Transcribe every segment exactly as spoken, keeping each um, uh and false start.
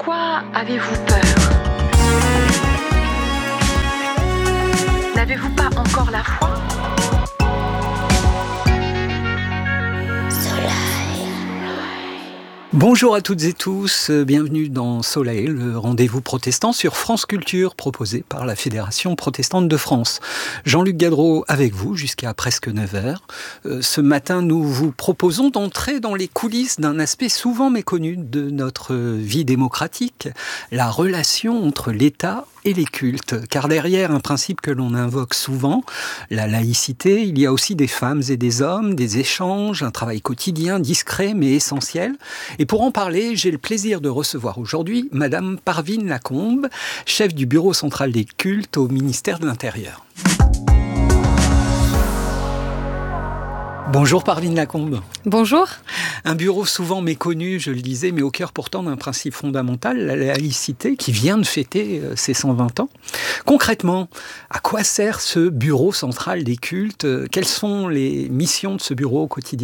quoi avez-vous peur ? N'avez-vous pas encore la foi ? Bonjour à toutes et tous, bienvenue dans Soleil, le rendez-vous protestant sur France Culture proposé par la Fédération protestante de France. Jean-Luc Gadreau avec vous jusqu'à presque neuf heures. Ce matin, nous vous proposons d'entrer dans les coulisses d'un aspect souvent méconnu de notre vie démocratique, la relation entre l'État et les cultes. Car derrière un principe que l'on invoque souvent, la laïcité, il y a aussi des femmes et des hommes, des échanges, un travail quotidien, discret mais essentiel. Et pour en parler, j'ai le plaisir de recevoir aujourd'hui Madame Parvine Lacombe, chef du bureau central des cultes au ministère de l'Intérieur. Bonjour Parvine Lacombe. Bonjour. Un bureau souvent méconnu, je le disais, mais au cœur pourtant d'un principe fondamental, la laïcité, qui vient de fêter ses cent vingt ans. Concrètement, à quoi sert ce bureau central des cultes ? Quelles sont les missions de ce bureau au quotidien ?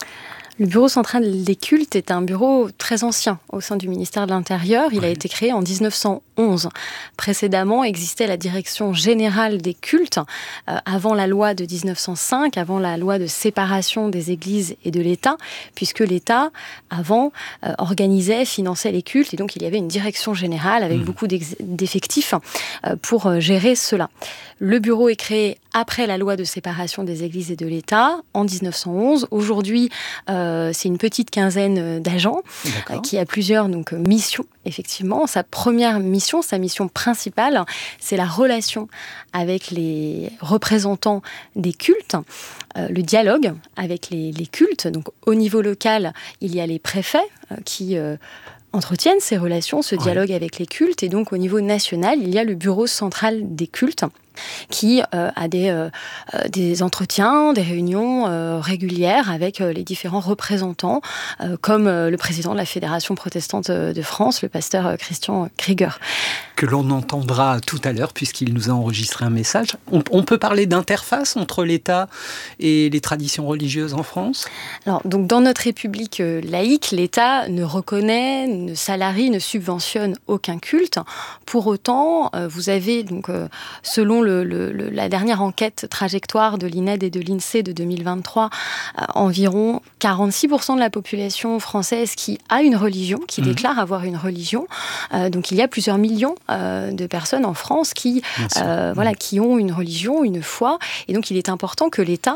Le bureau central des cultes est un bureau très ancien au sein du ministère de l'Intérieur. Il ouais. a été créé en dix-neuf cent onze. Précédemment existait la direction générale des cultes, euh, avant la loi de dix-neuf cent cinq, avant la loi de séparation des églises et de l'État, puisque l'État, avant, euh, organisait, finançait les cultes, et donc il y avait une direction générale avec mmh. beaucoup d'effectifs euh, pour euh, gérer cela. Le bureau est créé après la loi de séparation des églises et de l'État, en dix-neuf cent onze. Aujourd'hui, euh, c'est une petite quinzaine d'agents euh, qui a plusieurs donc, missions, effectivement. Sa première mission, sa mission principale, c'est la relation avec les représentants des cultes, euh, le dialogue avec les, les cultes. Donc, au niveau local, il y a les préfets euh, qui... Euh, entretiennent ces relations, ce dialogue ouais. avec les cultes. Et donc, au niveau national, il y a le bureau central des cultes qui euh, a des, euh, des entretiens, des réunions euh, régulières avec euh, les différents représentants, euh, comme euh, le président de la Fédération protestante de France, le pasteur euh, Christian Krieger. Que l'on entendra tout à l'heure, puisqu'il nous a enregistré un message. On, on peut parler d'interface entre l'État et les traditions religieuses en France ? Alors, donc, dans notre République euh, laïque, l'État ne reconnaît, ne salarie, ne subventionne aucun culte. Pour autant, euh, vous avez, donc, euh, selon le, le, le, la dernière enquête trajectoire de l'I N E D et de l'INSEE de deux mille vingt-trois, euh, environ quarante-six pour cent de la population française qui a une religion, qui mmh. déclare avoir une religion. Euh, donc, il y a plusieurs millions euh, de personnes en France qui, euh, mmh. voilà, qui ont une religion, une foi. Et donc, il est important que l'État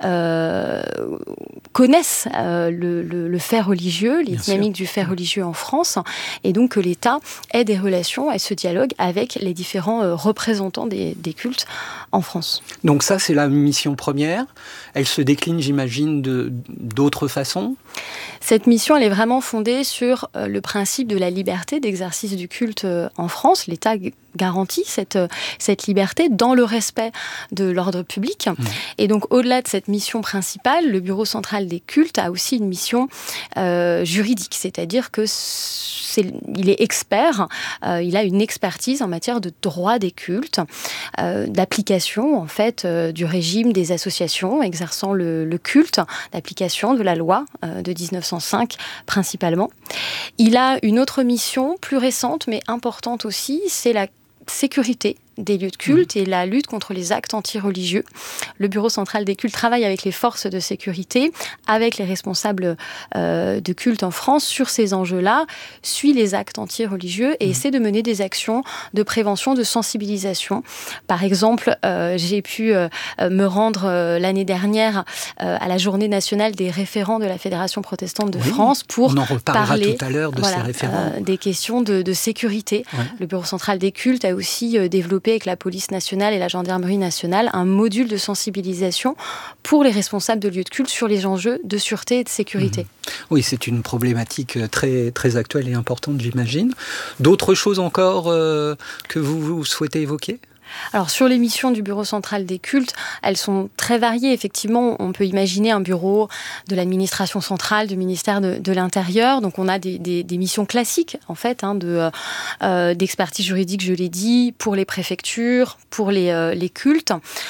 euh, connaisse euh, le, le, le fait religieux, les Bien dynamiques sûr. du fait religieux en France, et donc que l'État ait des relations et ce dialogue avec les différents euh, représentants des, des cultes en France. Donc ça, c'est la mission première. Elle se décline, j'imagine, de, d'autres façons ? Cette mission, elle est vraiment fondée sur euh, le principe de la liberté d'exercice du culte euh, en France. L'État g- garantit cette, euh, cette liberté dans le respect de l'ordre public. Mmh. Et donc, au-delà de cette mission principale, le Bureau central des cultes a aussi une mission euh, juridique, c'est-à-dire que c'est, il est expert, euh, il a une expertise en matière de droit des cultes, euh, d'application en fait euh, du régime des associations exerçant le, le culte, d'application de la loi euh, de dix-neuf cent cinq principalement. Il a une autre mission plus récente mais importante aussi, c'est la sécurité des lieux de culte mmh. et la lutte contre les actes anti-religieux. Le Bureau central des cultes travaille avec les forces de sécurité, avec les responsables euh, de culte en France sur ces enjeux-là, suit les actes anti-religieux et mmh. essaie de mener des actions de prévention, de sensibilisation. Par exemple, euh, j'ai pu euh, me rendre euh, l'année dernière euh, à la journée nationale des référents de la Fédération protestante de oui, France pour on en reparlera parler tout à l'heure de voilà, ces référents. Euh, des questions de, de sécurité. Ouais. Le Bureau central des cultes a aussi euh, développé avec la police nationale et la gendarmerie nationale un module de sensibilisation pour les responsables de lieux de culte sur les enjeux de sûreté et de sécurité. Mmh. Oui, c'est une problématique très, très actuelle et importante, j'imagine. D'autres choses encore euh, que vous, vous souhaitez évoquer ? Alors, sur les missions du Bureau central des cultes, elles sont très variées. Effectivement, on peut imaginer un bureau de l'administration centrale, du ministère de, de l'Intérieur. Donc, on a des, des, des missions classiques, en fait, hein, de, euh, d'expertise juridique, je l'ai dit, pour les préfectures, pour les, euh, les cultes.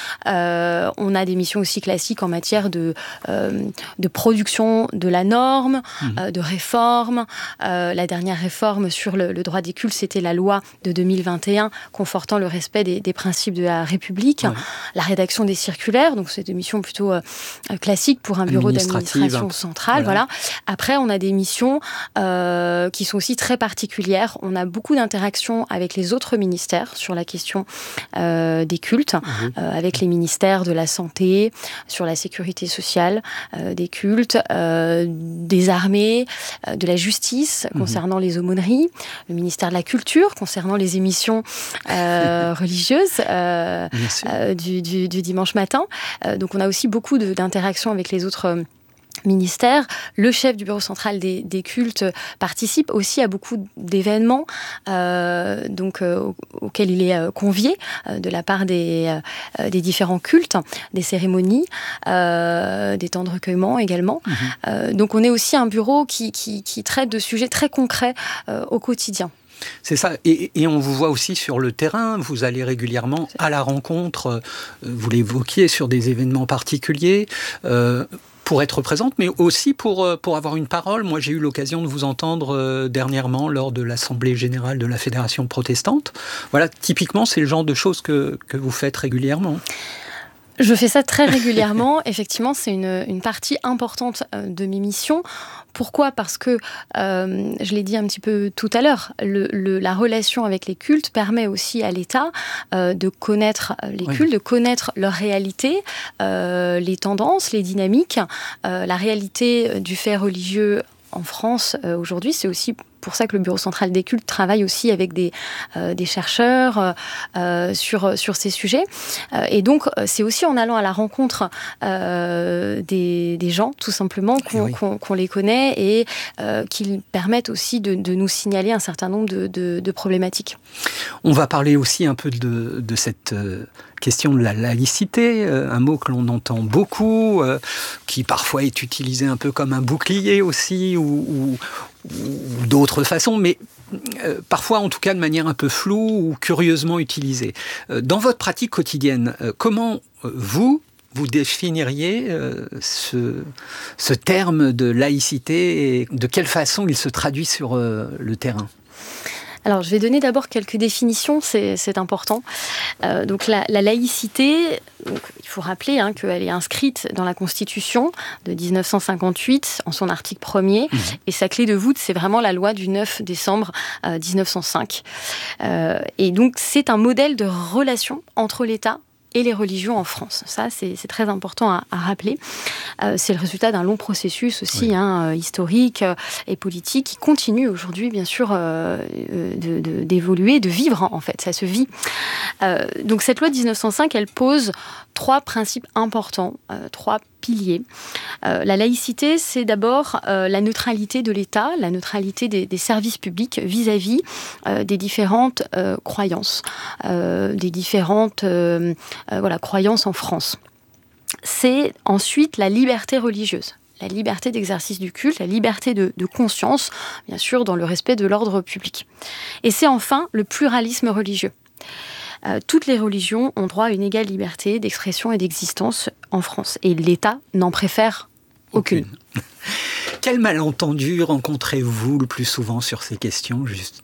Euh, on a des missions aussi classiques en matière de, euh, de production de la norme, mmh. euh, de réforme. Euh, la dernière réforme sur le, le droit des cultes, c'était la loi de deux mille vingt et un confortant le respect des des principes de la République, ouais. La rédaction des circulaires, donc c'est des missions plutôt euh, classiques pour un bureau d'administration centrale. Voilà. Voilà. Après, on a des missions euh, qui sont aussi très particulières. On a beaucoup d'interactions avec les autres ministères sur la question euh, des cultes, mmh. euh, avec les ministères de la Santé, sur la sécurité sociale, euh, des cultes, euh, des armées, euh, de la justice mmh. concernant les aumôneries, le ministère de la Culture concernant les émissions euh, religieuses. Euh, euh, du, du, du dimanche matin. Euh, donc on a aussi beaucoup de, d'interactions avec les autres euh, ministères. Le chef du bureau central des, des cultes participe aussi à beaucoup d'événements euh, donc, euh, auxquels il est euh, convié euh, de la part des, euh, des différents cultes, des cérémonies, euh, des temps de recueillement également. Mmh. Euh, donc on est aussi un bureau qui, qui, qui traite de sujets très concrets euh, au quotidien. C'est ça, et, et on vous voit aussi sur le terrain, vous allez régulièrement à la rencontre, euh, vous l'évoquiez, sur des événements particuliers, euh, pour être présente, mais aussi pour, pour avoir une parole. Moi, j'ai eu l'occasion de vous entendre euh, dernièrement lors de l'Assemblée générale de la Fédération protestante. Voilà, typiquement, c'est le genre de choses que, que vous faites régulièrement. Je fais ça très régulièrement. Effectivement, c'est une, une partie importante de mes missions. Pourquoi ? Parce que, euh, je l'ai dit un petit peu tout à l'heure, le, le, la relation avec les cultes permet aussi à l'État euh, de connaître les oui. cultes, de connaître leur réalité, euh, les tendances, les dynamiques, euh, la réalité du fait religieux en France euh, aujourd'hui. C'est aussi pour ça que le Bureau central des cultes travaille aussi avec des, euh, des chercheurs euh, sur, sur ces sujets. Euh, et donc, c'est aussi en allant à la rencontre euh, des, des gens, tout simplement, qu'on, oui. qu'on, qu'on les connaît et euh, qu'ils permettent aussi de, de nous signaler un certain nombre de, de, de problématiques. On va parler aussi un peu de, de cette euh, question de la laïcité, euh, un mot que l'on entend beaucoup, euh, qui parfois est utilisé un peu comme un bouclier aussi, ou, ou ou d'autres façons, mais euh, parfois en tout cas de manière un peu floue ou curieusement utilisée. Euh, dans votre pratique quotidienne, euh, comment euh, vous, vous définiriez euh, ce, ce terme de laïcité et de quelle façon il se traduit sur euh, le terrain ? Alors, je vais donner d'abord quelques définitions, c'est, c'est important. Euh, donc, la, la laïcité, donc, il faut rappeler hein, qu'elle est inscrite dans la Constitution de dix-neuf cent cinquante-huit, en son article premier, mmh. et sa clé de voûte, c'est vraiment la loi du neuf décembre euh, dix-neuf cent cinq. Euh, et donc, c'est un modèle de relation entre l'État et les religions en France. Ça, c'est, c'est très important à, à rappeler. Euh, c'est le résultat d'un long processus aussi, oui. hein, historique euh, et politique qui continue aujourd'hui, bien sûr, euh, de, de, d'évoluer, de vivre, en fait. Ça se vit. Euh, donc, cette loi de dix-neuf cent cinq, elle pose trois principes importants, euh, trois piliers. Euh, la laïcité, c'est d'abord euh, la neutralité de l'État, la neutralité des, des services publics vis-à-vis euh, des différentes euh, croyances, euh, des différentes euh, euh, voilà, croyances en France. C'est ensuite la liberté religieuse. La liberté d'exercice du culte, la liberté de, de conscience, bien sûr, dans le respect de l'ordre public. Et c'est enfin le pluralisme religieux. Euh, toutes les religions ont droit à une égale liberté d'expression et d'existence en France. Et l'État n'en préfère aucune. aucune. Quel malentendu rencontrez-vous le plus souvent sur ces questions, justement ?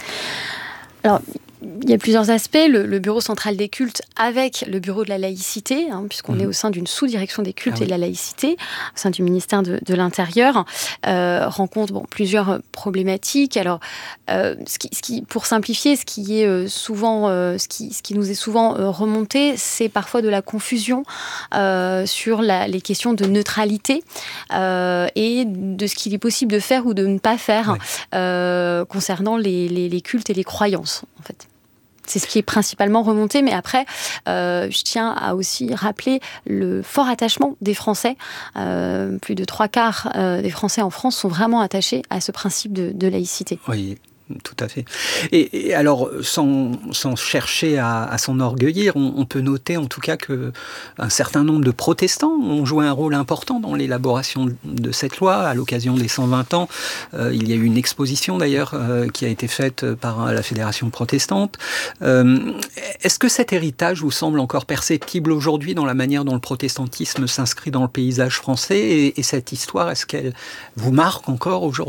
Alors, il y a plusieurs aspects. Le, le Bureau central des cultes avec le Bureau de la laïcité, hein, puisqu'on mmh. est au sein d'une sous-direction des cultes ah, et de la laïcité, au sein du ministère de, de l'Intérieur, euh, rencontre bon, plusieurs problématiques. Alors, euh, ce qui, ce qui, pour simplifier, ce qui, est, euh, souvent, euh, ce qui, ce qui nous est souvent euh, remonté, c'est parfois de la confusion euh, sur la, les questions de neutralité euh, et de ce qu'il est possible de faire ou de ne pas faire ouais. euh, concernant les, les, les cultes et les croyances, en fait. C'est ce qui est principalement remonté, mais après, euh, je tiens à aussi rappeler le fort attachement des Français. Euh, plus de trois quarts euh, des Français en France sont vraiment attachés à ce principe de, de laïcité. Oui, tout à fait. Et, et alors, sans, sans chercher à, à s'enorgueillir, on, on peut noter en tout cas qu'un certain nombre de protestants ont joué un rôle important dans l'élaboration de cette loi. À l'occasion des cent vingt ans, euh, il y a eu une exposition d'ailleurs euh, qui a été faite par la Fédération protestante. Euh, est-ce que cet héritage vous semble encore perceptible aujourd'hui dans la manière dont le protestantisme s'inscrit dans le paysage français et, et cette histoire, est-ce qu'elle vous marque encore aujourd'hui ?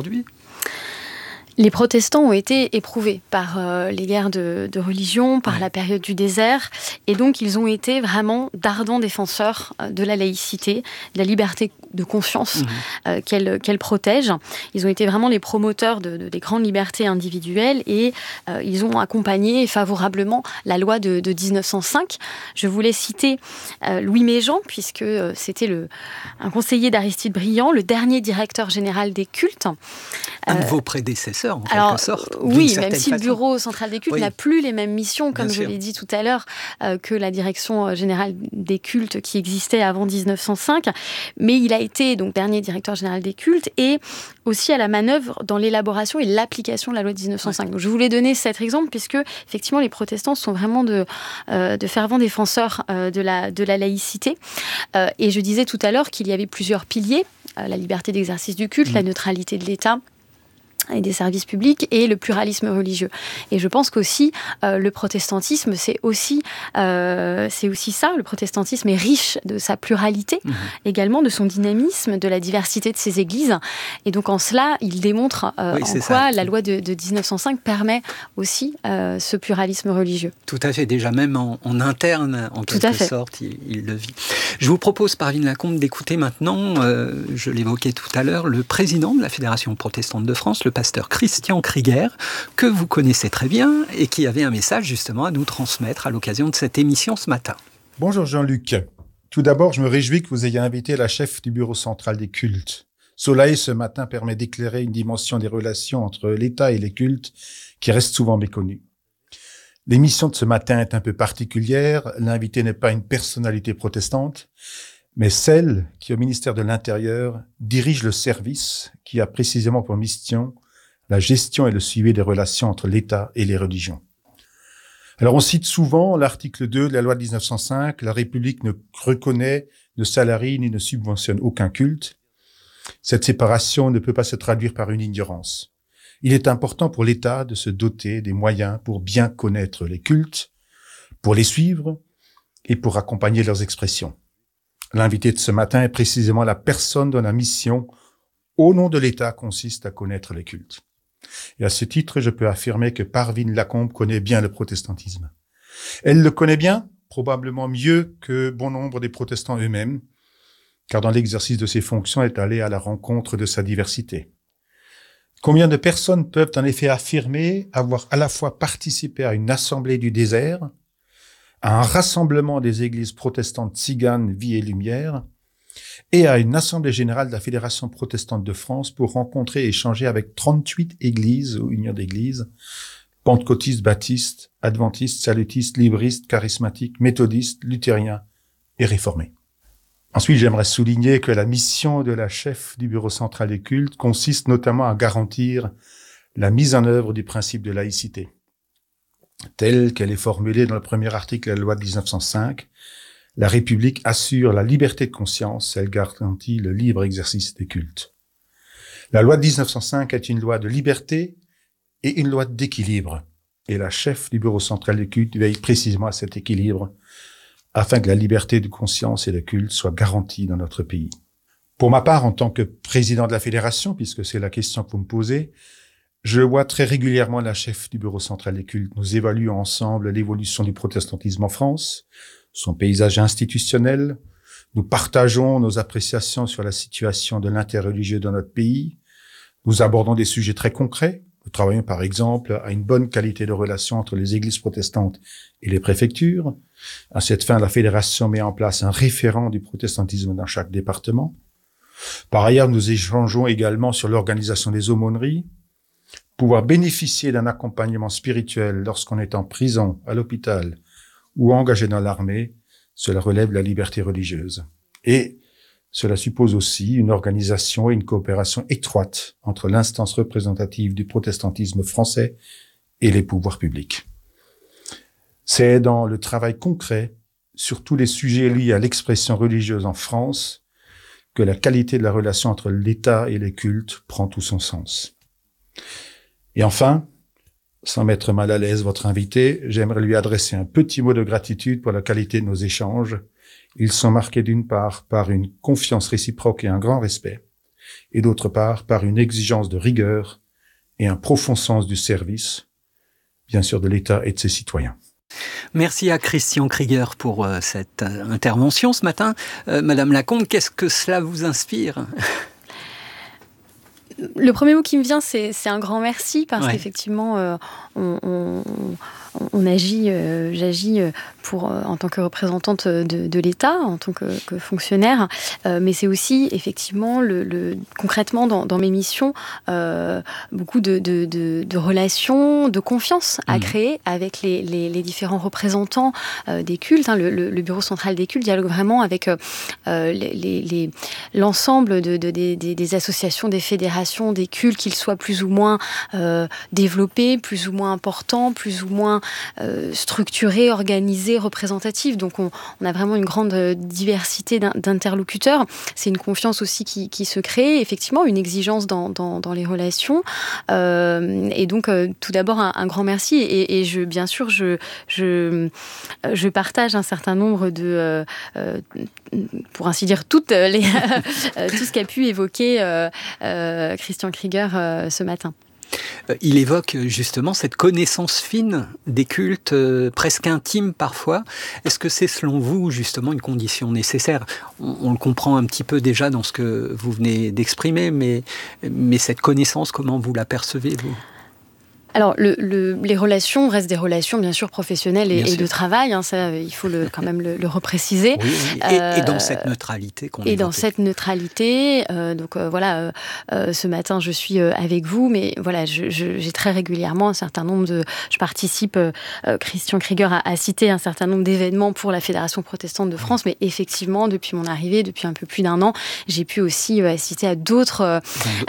Les protestants ont été éprouvés par euh, les guerres de, de religion, par ouais. la période du désert, et donc ils ont été vraiment d'ardents défenseurs de la laïcité, de la liberté de conscience mmh. euh, qu'elle, qu'elle protège. Ils ont été vraiment les promoteurs de, de, des grandes libertés individuelles et euh, ils ont accompagné favorablement la loi de, de dix-neuf cent cinq. Je voulais citer euh, Louis Méjean, puisque euh, c'était le, un conseiller d'Aristide Briand, le dernier directeur général des cultes. Un de vos prédécesseurs, en Alors, quelque sorte. Oui, même si façon. Le bureau central des cultes oui. n'a plus les mêmes missions, comme Bien je sûr. l'ai dit tout à l'heure, euh, que la direction générale des cultes qui existait avant dix-neuf cent cinq. Mais il a été donc dernier directeur général des cultes et aussi à la manœuvre dans l'élaboration et l'application de la loi de dix-neuf cent cinq. Ouais. Donc, je voulais donner cet exemple puisque effectivement les protestants sont vraiment de, euh, de fervents défenseurs euh, de, la, de la laïcité. Euh, et je disais tout à l'heure qu'il y avait plusieurs piliers, euh, la liberté d'exercice du culte, mmh. la neutralité de l'État et des services publics et le pluralisme religieux. Et je pense qu'aussi euh, le protestantisme, c'est aussi, euh, c'est aussi ça. Le protestantisme est riche de sa pluralité, mmh. également de son dynamisme, de la diversité de ses églises. Et donc en cela, il démontre euh, oui, en quoi ça. la loi de, de dix-neuf cent cinq permet aussi euh, ce pluralisme religieux. Tout à fait. Déjà même en, en interne, en Tout quelque sorte, il, il le vit. Je vous propose, Parvine Lacombe, d'écouter maintenant, euh, je l'évoquais tout à l'heure, le président de la Fédération protestante de France, le pasteur Christian Krieger, que vous connaissez très bien et qui avait un message justement à nous transmettre à l'occasion de cette émission ce matin. Bonjour Jean-Luc. Tout d'abord, je me réjouis que vous ayez invité la chef du bureau central des cultes. Soleil, ce matin, permet d'éclairer une dimension des relations entre l'État et les cultes qui reste souvent méconnue. L'émission de ce matin est un peu particulière. L'invité n'est pas une personnalité protestante, mais celle qui, au ministère de l'Intérieur, dirige le service qui a précisément pour mission la gestion et le suivi des relations entre l'État et les religions. Alors, on cite souvent l'article deux de la loi de dix-neuf cent cinq, la République ne reconnaît, ne salarie ni ne subventionne aucun culte. Cette séparation ne peut pas se traduire par une ignorance. Il est important pour l'État de se doter des moyens pour bien connaître les cultes, pour les suivre et pour accompagner leurs expressions. L'invité de ce matin est précisément la personne dont la mission, au nom de l'État, consiste à connaître les cultes. Et à ce titre, je peux affirmer que Parvine Lacombe connaît bien le protestantisme. Elle le connaît bien, probablement mieux que bon nombre des protestants eux-mêmes, car dans l'exercice de ses fonctions, elle est allée à la rencontre de sa diversité. Combien de personnes peuvent en effet affirmer avoir à la fois participé à une assemblée du désert, à un rassemblement des églises protestantes tziganes Vie et Lumière, et à une assemblée générale de la Fédération protestante de France pour rencontrer et échanger avec trente-huit églises ou unions d'églises, pentecôtistes, baptistes, adventistes, salutistes, libristes, charismatiques, méthodistes, luthériens et réformés. Ensuite, j'aimerais souligner que la mission de la chef du bureau central des cultes consiste notamment à garantir la mise en œuvre du principe de laïcité, telle qu'elle est formulée dans le premier article de la loi de dix-neuf cent cinq. La République assure la liberté de conscience, elle garantit le libre exercice des cultes. La loi de dix-neuf cent cinq est une loi de liberté et une loi d'équilibre. Et la chef du bureau central des cultes veille précisément à cet équilibre afin que la liberté de conscience et de culte soit garantie dans notre pays. Pour ma part, en tant que président de la fédération, puisque c'est la question que vous me posez, je vois très régulièrement la chef du bureau central des cultes. Nous évaluons ensemble l'évolution du protestantisme en France, son paysage institutionnel. Nous partageons nos appréciations sur la situation de l'interreligieux dans notre pays. Nous abordons des sujets très concrets. Nous travaillons par exemple à une bonne qualité de relation entre les églises protestantes et les préfectures. À cette fin, la fédération met en place un référent du protestantisme dans chaque département. Par ailleurs, nous échangeons également sur l'organisation des aumôneries. Pouvoir bénéficier d'un accompagnement spirituel lorsqu'on est en prison, à l'hôpital ou engagé dans l'armée, cela relève de la liberté religieuse. Et Cela suppose aussi une organisation et une coopération étroite entre l'instance représentative du protestantisme français et les pouvoirs publics. C'est dans le travail concret sur tous les sujets liés à l'expression religieuse en France que la qualité de la relation entre l'État et les cultes prend tout son sens. Et enfin, sans mettre mal à l'aise votre invité, j'aimerais lui adresser un petit mot de gratitude pour la qualité de nos échanges. Ils sont marqués d'une part par une confiance réciproque et un grand respect, et d'autre part par une exigence de rigueur et un profond sens du service, bien sûr de l'État et de ses citoyens. Merci à Christian Krieger pour euh, cette euh, intervention ce matin. Euh, Madame Lacombe, qu'est-ce que cela vous inspire ? Le premier mot qui me vient, c'est, c'est un grand merci, parce ouais. qu'effectivement, euh, on, on, on agit, euh, j'agis pour, euh, en tant que représentante de, de l'État, en tant que, que fonctionnaire, euh, mais c'est aussi, effectivement, le, le, concrètement, dans, dans mes missions, euh, beaucoup de, de, de, de relations, de confiance à mmh. créer avec les, les, les différents représentants euh, des cultes. Hein. Le, le, le Bureau central des cultes dialogue vraiment avec euh, les, les, l'ensemble de, de, des, des associations, des fédérations, des cultes, qu'ils soient plus ou moins euh, développés, plus ou moins importants, plus ou moins euh, structurés, organisés, représentatifs. Donc on, on a vraiment une grande diversité d'interlocuteurs. C'est une confiance aussi qui, qui se crée, effectivement, une exigence dans, dans, dans les relations. Euh, et donc, euh, tout d'abord, un, un grand merci. Et, et je, bien sûr, je, je, je partage un certain nombre de, euh, pour ainsi dire, toutes les, tout ce qu'a pu évoquer euh, euh, Christian Krieger euh, ce matin. Il évoque justement cette connaissance fine des cultes, euh, presque intime parfois. Est-ce que c'est selon vous justement une condition nécessaire ? on, on le comprend un petit peu déjà dans ce que vous venez d'exprimer, mais, mais cette connaissance, comment vous la percevez, vous ? Alors, le, le, les relations restent des relations, bien sûr, professionnelles et, et de travail. Hein, ça, il faut le, quand même le, le repréciser. Oui, oui. Et, euh, et dans cette neutralité qu'on Et évoquait. dans cette neutralité, euh, donc euh, voilà, euh, ce matin, je suis euh, avec vous, mais voilà, je, je, j'ai très régulièrement un certain nombre de... Je participe, euh, Christian Krieger a, a cité un certain nombre d'événements pour la Fédération protestante de France, mais effectivement, depuis mon arrivée, depuis un peu plus d'un an, j'ai pu aussi euh, assister à d'autres, euh,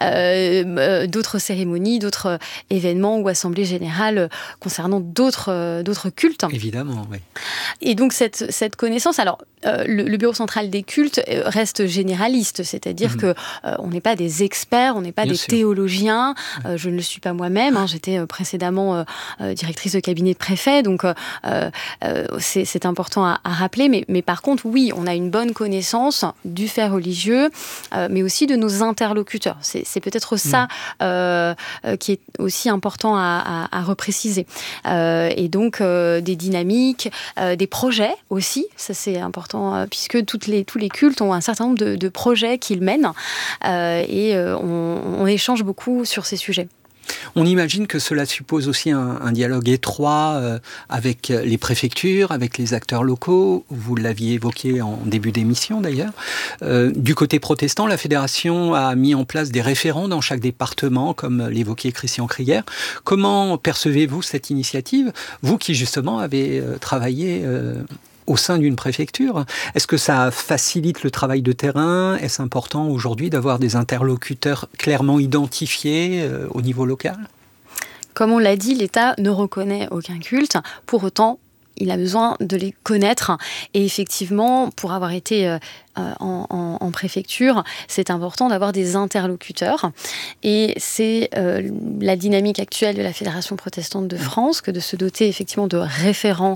euh, d'autres cérémonies, d'autres événements où assemblée générale concernant d'autres, euh, d'autres cultes. Évidemment, oui. Et donc cette, cette connaissance, alors euh, le, le Bureau central des cultes reste généraliste, c'est-à-dire mmh. que euh, on n'est pas des experts, on n'est pas Bien des sûr. théologiens. Euh, je ne le suis pas moi-même. Hein, j'étais précédemment euh, directrice de cabinet de préfet, donc euh, euh, c'est, c'est important à, à rappeler. Mais, mais par contre, oui, on a une bonne connaissance du fait religieux, euh, mais aussi de nos interlocuteurs. C'est, c'est peut-être ça mmh. euh, qui est aussi important à À, à, à repréciser. Euh, et donc, euh, des dynamiques, euh, des projets aussi, ça c'est important, euh, puisque toutes les, tous les cultes ont un certain nombre de, de projets qu'ils mènent, euh, et euh, on, on échange beaucoup sur ces sujets. On imagine que cela suppose aussi un, un dialogue étroit euh, avec les préfectures, avec les acteurs locaux. Vous l'aviez évoqué en début d'émission d'ailleurs. Euh, du côté protestant, la Fédération a mis en place des référents dans chaque département, comme l'évoquait Christian Krieger. Comment percevez-vous cette initiative, vous qui justement avez euh, travaillé euh, au sein d'une préfecture? Est-ce que ça facilite le travail de terrain? Est-ce important aujourd'hui d'avoir des interlocuteurs clairement identifiés euh, au niveau local? Comme on l'a dit, l'État ne reconnaît aucun culte. Pour autant, il a besoin de les connaître. Et effectivement, pour avoir été euh, en, en, en préfecture, c'est important d'avoir des interlocuteurs. Et c'est euh, la dynamique actuelle de la Fédération protestante de France que de se doter effectivement de référents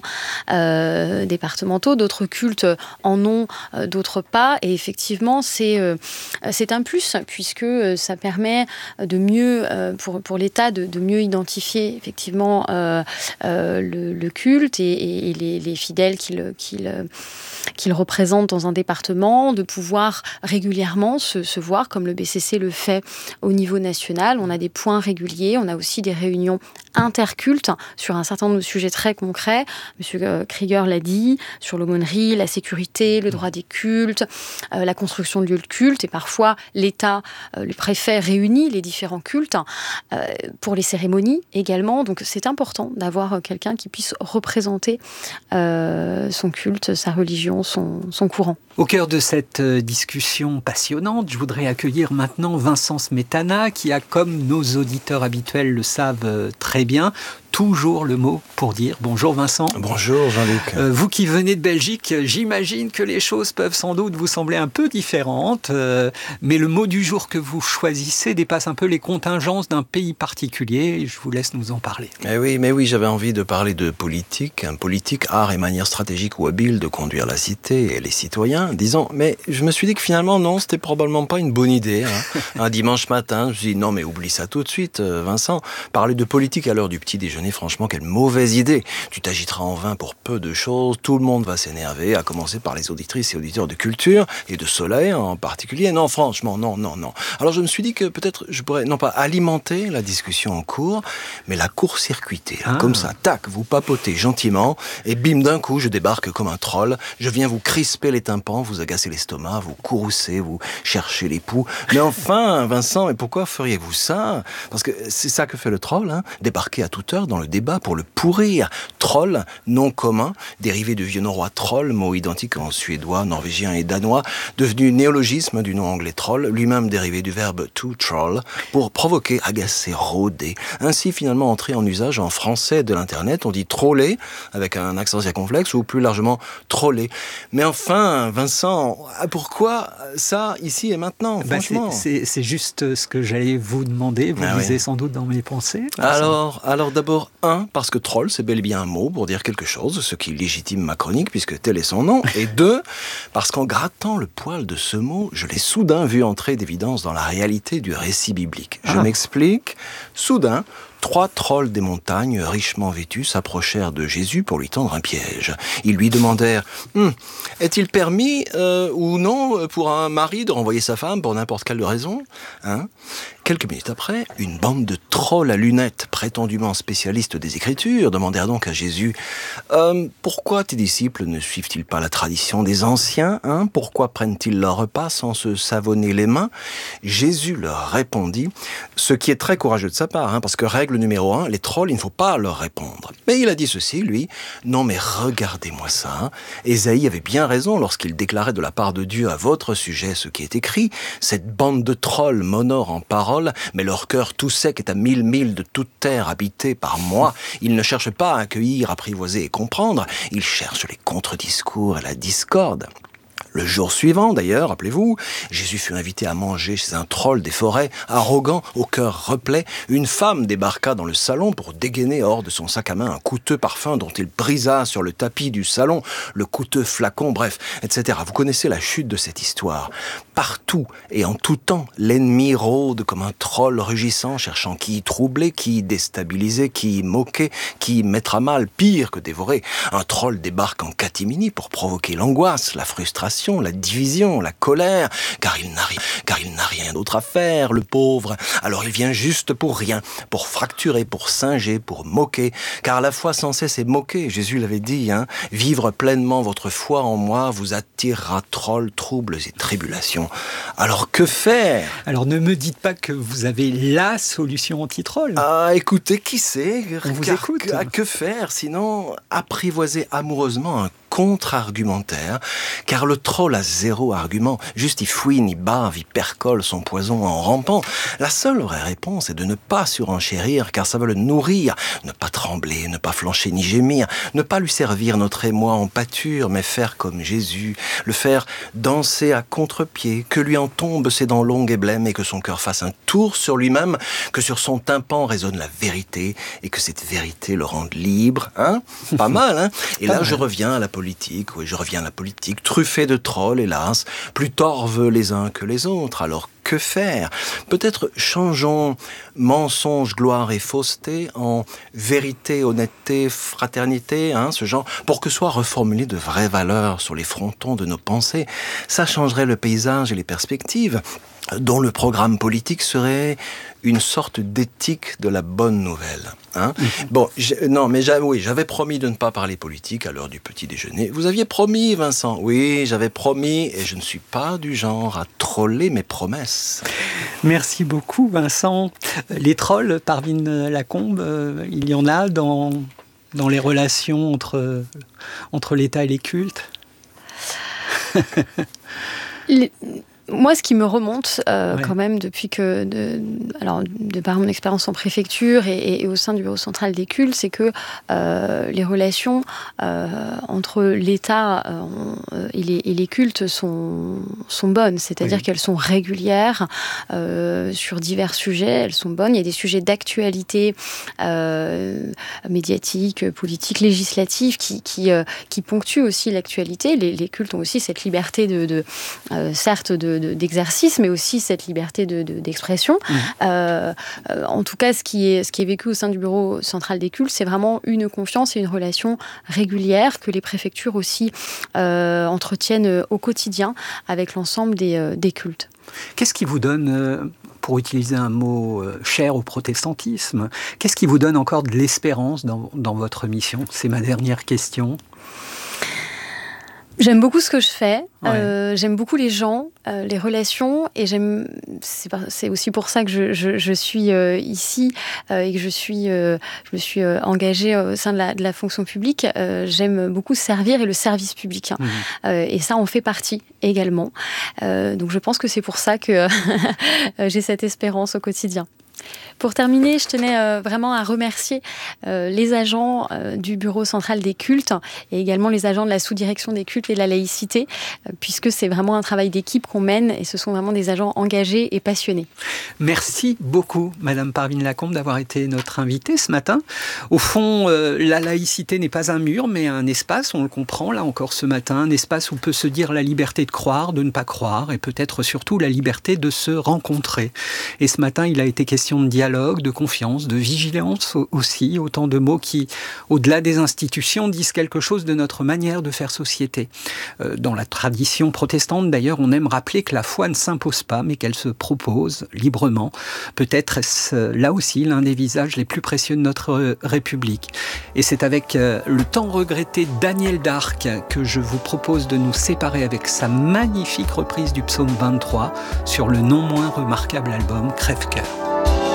euh, départementaux. D'autres cultes en ont, euh, d'autres pas. Et effectivement, c'est, euh, c'est un plus, puisque ça permet de mieux, euh, pour, pour l'État, de, de mieux identifier effectivement euh, euh, le, le culte et, et les, les fidèles qu'il, qu'il, qu'il représente dans un département, de pouvoir régulièrement se, se voir, comme le B C C le fait au niveau national. On a des points réguliers, on a aussi des réunions interculte sur un certain nombre de sujets très concrets. Monsieur Krieger l'a dit, sur l'aumônerie, la sécurité, le droit des cultes, euh, la construction de lieux de culte, et parfois l'État, euh, le préfet réunit les différents cultes euh, pour les cérémonies également. Donc c'est important d'avoir quelqu'un qui puisse représenter euh, son culte, sa religion, son, son courant. Au cœur de cette discussion passionnante, je voudrais accueillir maintenant Vincent Smetana, qui a, comme nos auditeurs habituels le savent très bien, toujours le mot pour dire bonjour Vincent. Bonjour Jean-Luc. Euh, vous qui venez de Belgique, j'imagine que les choses peuvent sans doute vous sembler un peu différentes, euh, mais le mot du jour que vous choisissez dépasse un peu les contingences d'un pays particulier. Je vous laisse nous en parler. Mais oui, mais oui, j'avais envie de parler de politique, un politique, art et manière stratégique ou habile de conduire la cité et les citoyens, disons. Mais je me suis dit que finalement non, c'était probablement pas une bonne idée. Hein. Un dimanche matin, je me suis dit non mais oublie ça tout de suite, Vincent. Parler de politique à l'heure du petit déjeuner, franchement, quelle mauvaise idée. Tu t'agiteras en vain pour peu de choses, tout le monde va s'énerver, à commencer par les auditrices et auditeurs de culture, et de Soleil en particulier. Non, franchement, non, non, non. Alors je me suis dit que peut-être je pourrais, non pas alimenter la discussion en cours, mais la court-circuiter. Ah. Comme ça, tac, vous papotez gentiment, et bim, d'un coup, je débarque comme un troll, je viens vous crisper les tympans, vous agacer l'estomac, vous courroucer, vous chercher les poux. Mais enfin, Vincent, mais pourquoi feriez-vous ça? Parce que c'est ça que fait le troll, hein, débarquer à toute heure dans le débat pour le pourrir. Troll, nom commun, dérivé du vieux norrois troll, mot identique en suédois, norvégien et danois, devenu néologisme du nom anglais troll, lui-même dérivé du verbe to troll, pour provoquer, agacer, rôder. Ainsi finalement entré en usage en français de l'internet, on dit troller, avec un accent circonflexe, ou plus largement troller. Mais enfin, Vincent, pourquoi ça, ici et maintenant, bah franchement c'est, c'est, c'est juste ce que j'allais vous demander, vous ah lisez oui. sans doute dans mes pensées. Alors, alors d'abord, un, parce que troll, c'est bel et bien un mot pour dire quelque chose, ce qui légitime ma chronique, puisque tel est son nom. Et deux, parce qu'en grattant le poil de ce mot, je l'ai soudain vu entrer d'évidence dans la réalité du récit biblique. Je ah. m'explique. Soudain, trois trolls des montagnes, richement vêtus, s'approchèrent de Jésus pour lui tendre un piège. Ils lui demandèrent hm, « Est-il permis euh, ou non pour un mari de renvoyer sa femme pour n'importe quelle raison hein ?» Quelques minutes après, une bande de trolls à lunettes, prétendument spécialistes des Écritures, demandèrent donc à Jésus euh, « Pourquoi tes disciples ne suivent-ils pas la tradition des anciens hein Pourquoi prennent-ils leur repas sans se savonner les mains ?» Jésus leur répondit, ce qui est très courageux de sa part, hein, parce que règle numéro un, les trolls, il ne faut pas leur répondre. Mais il a dit ceci, lui, non mais regardez-moi ça. Hein. Ésaïe avait bien raison lorsqu'il déclarait de la part de Dieu à votre sujet ce qui est écrit, cette bande de trolls m'honore en parole, mais leur cœur tout sec est à mille milles de toute terre habitée par moi. Ils ne cherchent pas à accueillir, apprivoiser et comprendre, ils cherchent les contre-discours et la discorde. Le jour suivant, d'ailleurs, rappelez-vous, Jésus fut invité à manger chez un troll des forêts, arrogant, au cœur replet. Une femme débarqua dans le salon pour dégainer hors de son sac à main un coûteux parfum dont il brisa sur le tapis du salon, le coûteux flacon, bref, et cetera. Vous connaissez la chute de cette histoire. Partout et en tout temps, l'ennemi rôde comme un troll rugissant, cherchant qui troubler, qui déstabiliser, qui moquer, qui mettre à mal, pire que dévorer. Un troll débarque en catimini pour provoquer l'angoisse, la frustration, la division, la colère, car il n'a rien, car il n'a rien d'autre à faire, le pauvre. Alors il vient juste pour rien, pour fracturer, pour singer, pour moquer, car la foi sans cesse est moquée. Jésus l'avait dit, hein, vivre pleinement votre foi en moi vous attirera trolls, troubles et tribulations. Alors que faire ? Alors ne me dites pas que vous avez la solution anti-troll. Ah, écoutez, qui sait ? On vous car, écoute. Que, que faire sinon apprivoiser amoureusement un contre-argumentaire, car le troll a zéro argument, juste il fouine, il bave, il percole son poison en rampant. La seule vraie réponse est de ne pas surenchérir, car ça va le nourrir, ne pas trembler, ne pas flancher ni gémir, ne pas lui servir notre émoi en pâture, mais faire comme Jésus, le faire danser à contre-pied, que lui en tombent ses dents longues et blêmes, et que son cœur fasse un tour sur lui-même, que sur son tympan résonne la vérité, et que cette vérité le rende libre, hein ? Pas mal, hein ? Et là, je reviens à la politique, oui, je reviens à la politique, truffée de trolls, hélas, plus torveux les uns que les autres. Alors, que faire ? Peut-être changeons mensonge, gloire et fausseté en vérité, honnêteté, fraternité, hein, ce genre, pour que soient reformulées de vraies valeurs sur les frontons de nos pensées. Ça changerait le paysage et les perspectives. dont le programme politique serait une sorte d'éthique de la bonne nouvelle. Hein mmh. Bon, non, mais j'avais, oui, j'avais promis de ne pas parler politique à l'heure du petit déjeuner. Vous aviez promis, Vincent. Oui, j'avais promis, et je ne suis pas du genre à troller mes promesses. Merci beaucoup, Vincent. Les trolls, Parvin Lacombe, euh, il y en a dans, dans les relations entre, entre l'État et les cultes. les... Moi, ce qui me remonte euh, ouais. quand même depuis que, de, alors de par mon expérience en préfecture et, et, et au sein du bureau central des cultes, c'est que euh, les relations euh, entre l'État euh, et, les, et les cultes sont, sont bonnes, c'est-à-dire oui. qu'elles sont régulières euh, sur divers sujets, elles sont bonnes. Il y a des sujets d'actualité euh, médiatique, politique, législative qui, qui, euh, qui ponctuent aussi l'actualité. Les, les cultes ont aussi cette liberté de, de euh, certes, de d'exercice, mais aussi cette liberté de, de, d'expression. Mmh. Euh, euh, en tout cas, ce qui, est, ce qui est vécu au sein du bureau central des cultes, c'est vraiment une confiance et une relation régulière que les préfectures aussi euh, entretiennent au quotidien avec l'ensemble des, euh, des cultes. Qu'est-ce qui vous donne, euh, pour utiliser un mot euh, cher au protestantisme, qu'est-ce qui vous donne encore de l'espérance dans, dans votre mission ? C'est ma dernière question. J'aime beaucoup ce que je fais, ouais. euh, j'aime beaucoup les gens, euh, les relations, et j'aime. C'est, par, c'est aussi pour ça que je, je, je suis euh, ici euh, et que je suis, euh, je me suis euh, engagée au sein de la, de la fonction publique. Euh, j'aime beaucoup servir et le service public, hein. mmh. euh, et ça en fait partie également. Euh, donc je pense que c'est pour ça que j'ai cette espérance au quotidien. Pour terminer, je tenais euh, vraiment à remercier euh, les agents euh, du bureau central des cultes et également les agents de la sous-direction des cultes et de la laïcité, euh, puisque c'est vraiment un travail d'équipe qu'on mène et ce sont vraiment des agents engagés et passionnés. Merci beaucoup, Madame Parvin Lacombe, d'avoir été notre invitée ce matin. Au fond, euh, la laïcité n'est pas un mur, mais un espace, on le comprend là encore ce matin, un espace où peut se dire la liberté de croire, de ne pas croire, et peut-être surtout la liberté de se rencontrer. Et ce matin, il a été question de dialogue, de confiance, de vigilance aussi, autant de mots qui, au-delà des institutions, disent quelque chose de notre manière de faire société. Euh, dans la tradition protestante, d'ailleurs, on aime rappeler que la foi ne s'impose pas, mais qu'elle se propose librement. Peut-être est-ce là aussi l'un des visages les plus précieux de notre République. Et c'est avec euh, le tant regretté Daniel Darc que je vous propose de nous séparer avec sa magnifique reprise du psaume vingt-trois sur le non moins remarquable album Crève-cœur.